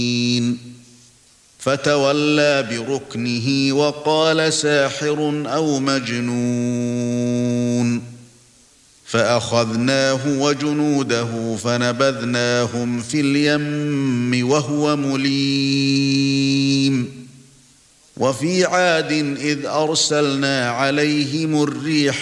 فتولى بركنه وقال ساحر أو مجنون فأخذناه وجنوده فنبذناهم في اليم وهو مليم وفي عاد إذ أرسلنا عليهم الريح